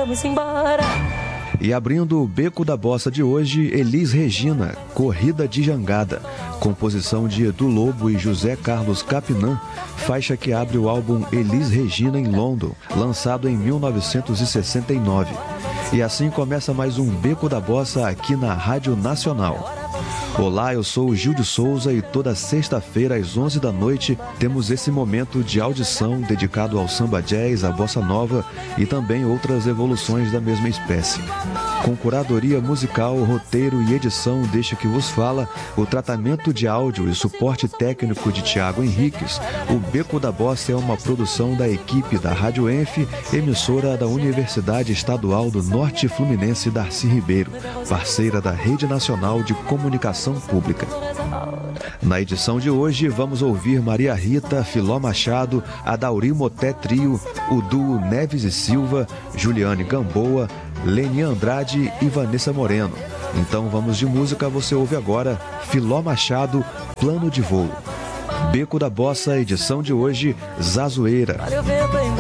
vamos embora. E abrindo o Beco da Bossa de hoje, Elis Regina, Corrida de Jangada, composição de Edu Lobo e José Carlos Capinã, faixa que abre o álbum Elis Regina em London, lançado em 1969. E assim começa mais um Beco da Bossa aqui na Rádio Nacional. Olá, eu sou o Gil de Souza e toda sexta-feira às 11 da noite temos esse momento de audição dedicado ao samba jazz, à bossa nova e também outras evoluções da mesma espécie. Com curadoria musical, roteiro e edição deste que vos fala, o tratamento de áudio e suporte técnico de Tiago Henriques, o Beco da Bossa é uma produção da equipe da Rádio Enf, emissora da Universidade Estadual do Norte Fluminense Darcy Ribeiro, parceira da Rede Nacional de Comunicação Pública. Na edição de hoje, vamos ouvir Maria Rita, Filó Machado, Adauri Moté Trio, o duo Neves e Silva, Juliane Gamboa, Leni Andrade e Vanessa Moreno. Então vamos de música, você ouve agora Filó Machado, Plano de Voo. Beco da Bossa, edição de hoje, Zazoeira.